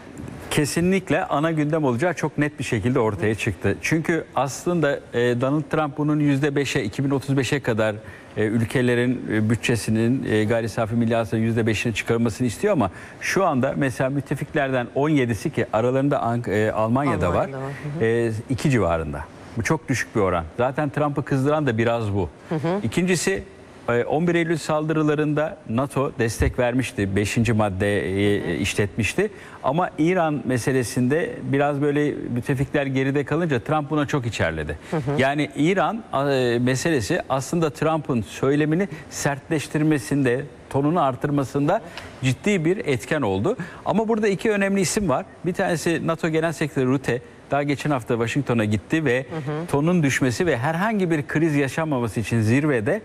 kesinlikle ana gündem olacağı çok net bir şekilde ortaya çıktı. Çünkü aslında e, Donald Trump bunun yüzde beşe, iki bin otuz beşe kadar e, ülkelerin e, bütçesinin e, gayri safi milli hasılanın yüzde beşine çıkarılmasını istiyor ama şu anda mesela müttefiklerden on yedisi ki aralarında e, Almanya'da, Almanya'da var, var. E, iki civarında. Bu çok düşük bir oran. Zaten Trump'ı kızdıran da biraz bu. Hı hı. İkincisi on bir Eylül saldırılarında NATO destek vermişti. beşinci maddeyi işletmişti. Ama İran meselesinde biraz böyle müttefikler geride kalınca Trump buna çok içerledi. Hı hı. Yani İran meselesi aslında Trump'ın söylemini sertleştirmesinde, tonunu artırmasında ciddi bir etken oldu. Ama burada iki önemli isim var. Bir tanesi NATO Genel Sekreteri Rutte. Daha geçen hafta Washington'a gitti ve hı hı. tonun düşmesi ve herhangi bir kriz yaşanmaması için zirvede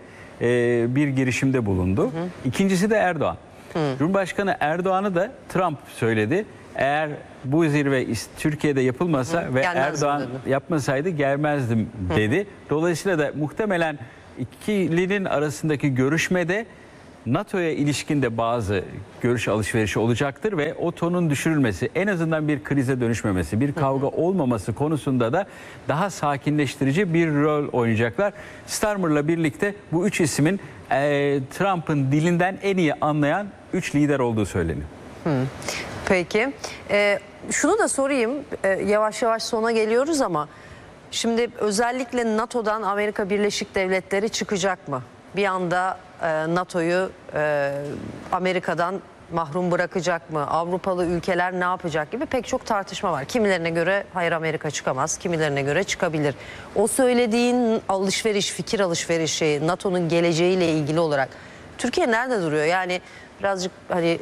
bir girişimde bulundu. Hı hı. İkincisi de Erdoğan. Hı. Cumhurbaşkanı Erdoğan'ı da Trump söyledi. Eğer bu zirve Türkiye'de yapılmasa hı. ve Gelmezdim Erdoğan dedi. yapmasaydı gelmezdim dedi. Hı. Dolayısıyla da muhtemelen ikilinin arasındaki görüşmede NATO'ya ilişkinde bazı görüş alışverişi olacaktır ve o tonun düşürülmesi, en azından bir krize dönüşmemesi, bir kavga olmaması konusunda da daha sakinleştirici bir rol oynayacaklar. Starmer'la birlikte bu üç ismin e, Trump'ın dilinden en iyi anlayan üç lider olduğu söyleniyor. Hı. Peki. Ee, şunu da sorayım. Ee, yavaş yavaş sona geliyoruz ama şimdi özellikle NATO'dan Amerika Birleşik Devletleri çıkacak mı? Bir anda e, NATO'yu e, Amerika'dan mahrum bırakacak mı? Avrupalı ülkeler ne yapacak gibi pek çok tartışma var. Kimilerine göre hayır Amerika çıkamaz, kimilerine göre çıkabilir. O söylediğin alışveriş, fikir alışverişi, NATO'nun geleceğiyle ilgili olarak Türkiye nerede duruyor? Yani birazcık hani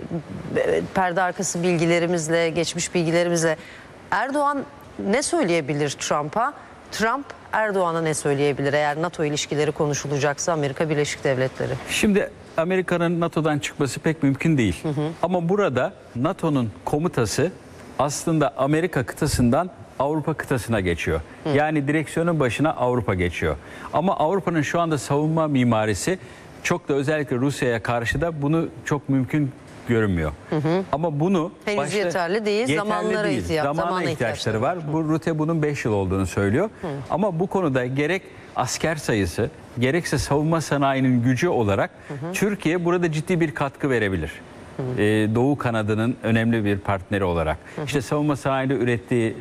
perde arkası bilgilerimizle, geçmiş bilgilerimizle Erdoğan ne söyleyebilir Trump'a? Trump Erdoğan'a ne söyleyebilir eğer NATO ilişkileri konuşulacaksa Amerika Birleşik Devletleri? Şimdi Amerika'nın NATO'dan çıkması pek mümkün değil. Hı hı. Ama burada NATO'nun komutası aslında Amerika kıtasından Avrupa kıtasına geçiyor. Hı. Yani direksiyonun başına Avrupa geçiyor. Ama Avrupa'nın şu anda savunma mimarisi çok da özellikle Rusya'ya karşı da bunu çok mümkün görünmüyor. Hı hı. Ama bunu henüz başta, yeterli değil. Yeterli Zamanlara değil. ihtiyaç, Zamana zamana ihtiyaçları ihtiyaçları var. Bu Rutte bunun beş yıl olduğunu söylüyor. Hı. Ama bu konuda gerek asker sayısı, gerekse savunma sanayinin gücü olarak hı hı. Türkiye burada ciddi bir katkı verebilir. Hı hı. Ee, Doğu kanadının önemli bir partneri olarak. Hı hı. İşte savunma sanayinde ürettiği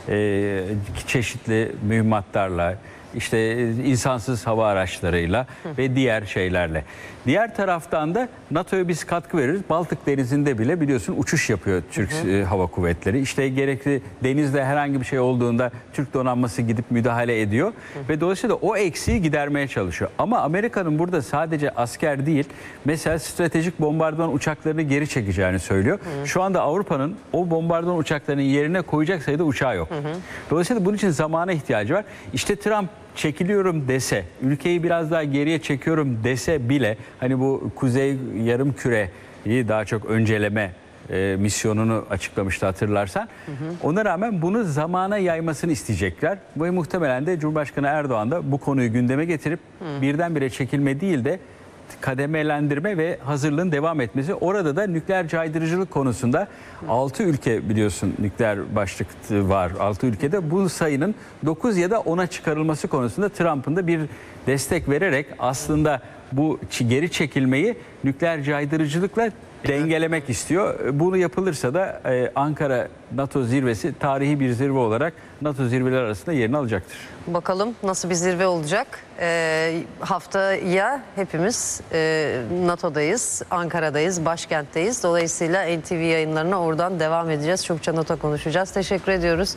e, çeşitli mühimmatlarla, İşte insansız hava araçlarıyla Hı. ve diğer şeylerle. Diğer taraftan da NATO'ya biz katkı veririz. Baltık Denizi'nde bile biliyorsun uçuş yapıyor Türk Hı. E, Hava Kuvvetleri. İşte gerekli denizde herhangi bir şey olduğunda Türk donanması gidip müdahale ediyor. Hı. Ve dolayısıyla o eksiği gidermeye çalışıyor. Ama Amerika'nın burada sadece asker değil, mesela stratejik bombardıman uçaklarını geri çekeceğini söylüyor. Hı. Şu anda Avrupa'nın o bombardıman uçaklarının yerine koyacak sayıda uçağı yok. Hı hı. Dolayısıyla bunun için zamana ihtiyacı var. İşte Trump çekiliyorum dese, ülkeyi biraz daha geriye çekiyorum dese bile hani bu Kuzey Yarımküre'yi daha çok önceleme e, misyonunu açıklamıştı hatırlarsan. Hı hı. Ona rağmen bunu zamana yaymasını isteyecekler. Ve muhtemelen de Cumhurbaşkanı Erdoğan da bu konuyu gündeme getirip hı. birdenbire çekilme değil de kademelendirme ve hazırlığın devam etmesi. Orada da nükleer caydırıcılık konusunda altı ülke biliyorsun nükleer başlık var. altı ülkede bu sayının dokuz ya da ona çıkarılması konusunda Trump'ın da bir destek vererek aslında bu geri çekilmeyi nükleer caydırıcılıkla dengelemek istiyor. Bunu yapılırsa da Ankara NATO zirvesi tarihi bir zirve olarak NATO zirveleri arasında yerini alacaktır. Bakalım nasıl bir zirve olacak. Ee, haftaya hepimiz e, NATO'dayız, Ankara'dayız, başkentteyiz. Dolayısıyla N T V yayınlarına oradan devam edeceğiz. Çokça NATO konuşacağız. Teşekkür ediyoruz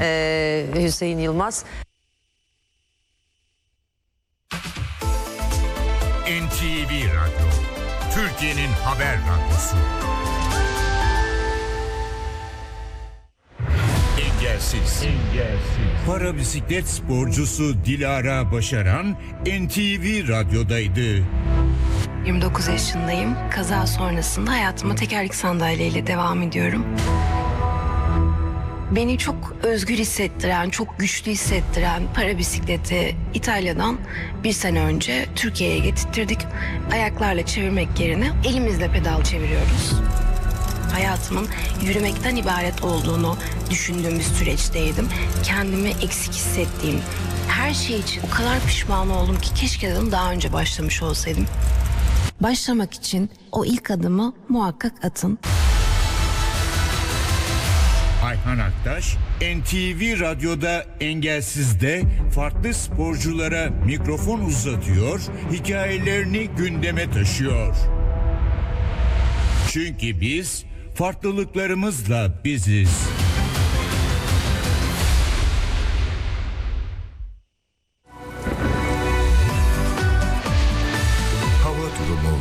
ee, Hüseyin Yılmaz. N T V Radyo, Türkiye'nin haber radyosu. Engelsiz. Engelsiz. Para bisiklet sporcusu Dilara Başaran N T V Radyo'daydı. yirmi dokuz yaşındayım. Kaza sonrasında hayatıma tekerlek sandalyeyle devam ediyorum. Beni çok özgür hissettiren, çok güçlü hissettiren para bisikleti İtalya'dan bir sene önce Türkiye'ye getirttirdik. Ayaklarla çevirmek yerine elimizle pedal çeviriyoruz. Hayatımın yürümekten ibaret olduğunu düşündüğüm bir süreçteydim. Kendimi eksik hissettiğim her şey için o kadar pişman oldum ki keşke dedim daha önce başlamış olsaydım. Başlamak için o ilk adımı muhakkak atın. Ayhan Cihan Aktaş, N T V Radyo'da Engelsiz'de farklı sporculara mikrofon uzatıyor, hikayelerini gündeme taşıyor. Çünkü biz farklılıklarımızla biziz. Hava durumu.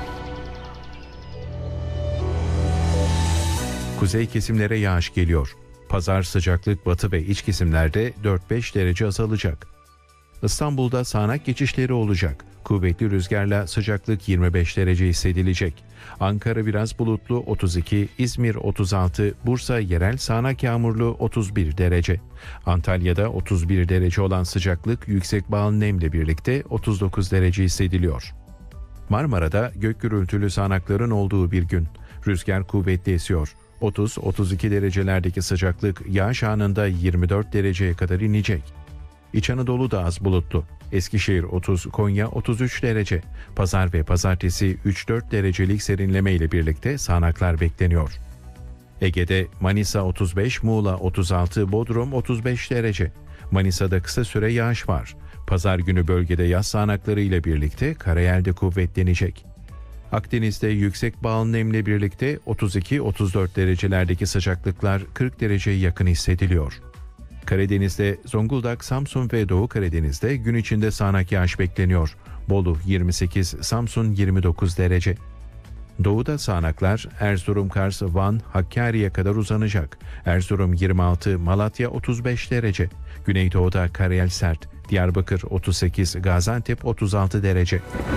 Kuzey kesimlere yağış geliyor. Pazar sıcaklık batı ve iç kesimlerde dört beş derece azalacak. İstanbul'da sağanak geçişleri olacak. Kuvvetli rüzgarla sıcaklık yirmi beş derece hissedilecek. Ankara biraz bulutlu otuz iki, İzmir otuz altı, Bursa yerel sağanak yağmurlu otuz bir derece. Antalya'da otuz bir derece olan sıcaklık yüksek bağlı nemle birlikte otuz dokuz derece hissediliyor. Marmara'da gök gürültülü sağanakların olduğu bir gün. Rüzgar kuvvetli esiyor. otuz otuz iki derecelerdeki sıcaklık yağış anında yirmi dört dereceye kadar inecek. İç Anadolu da az bulutlu. Eskişehir otuz, Konya otuz üç derece. Pazar ve pazartesi üç dört derecelik serinleme ile birlikte sağanaklar bekleniyor. Ege'de Manisa otuz beş, Muğla otuz altı, Bodrum otuz beş derece. Manisa'da kısa süre yağış var. Pazar günü bölgede yaz sağanakları ile birlikte karayelde kuvvetlenecek. Akdeniz'de yüksek bağlı nemle birlikte otuz iki otuz dört derecelerdeki sıcaklıklar kırk dereceye yakın hissediliyor. Karadeniz'de Zonguldak, Samsun ve Doğu Karadeniz'de gün içinde sağanak yağış bekleniyor. Bolu yirmi sekiz, Samsun yirmi dokuz derece. Doğuda sağanaklar Erzurum, Kars, Van, Hakkari'ye kadar uzanacak. Erzurum yirmi altı, Malatya otuz beş derece. Güneydoğu'da karayel sert. Diyarbakır otuz sekiz, Gaziantep otuz altı derece.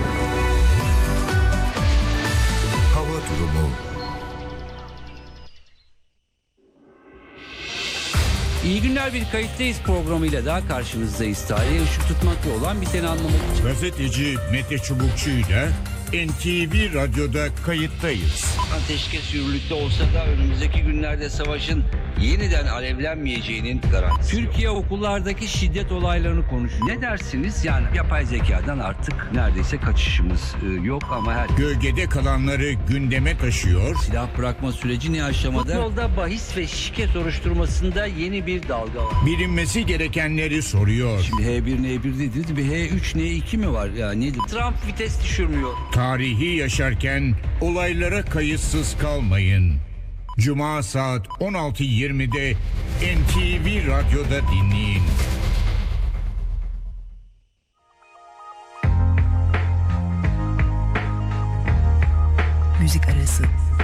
Hava durumu. İyi günler, bir kayıttayız programıyla daha karşınızdayız. Tarihe ışık tutmakla olan biteni anlamak için. Gazeteci Mete Çubukçu ile N T V Radyo'da kayıttayız. Ateşkes yürürlükte olsa da önümüzdeki günlerde savaşın yeniden alevlenmeyeceğinin garantisi. Türkiye okullardaki şiddet olaylarını konuşuyor. Ne dersiniz? Yani yapay zekadan artık neredeyse kaçışımız yok ama her... Gölgede kalanları gündeme taşıyor. Silah bırakma süreci ne aşamada? Futbolda bahis ve şike soruşturmasında yeni bir dalga var. Bilinmesi gerekenleri soruyor. Şimdi H bir N bir dediniz, bir H üç N iki mi var? Ya nedir? Trump vites düşürmüyor. Tarihi yaşarken olaylara kayıtsız kalmayın. Cuma saat on altı yirmide N T V Radyo'da dinleyin. Müzik arası.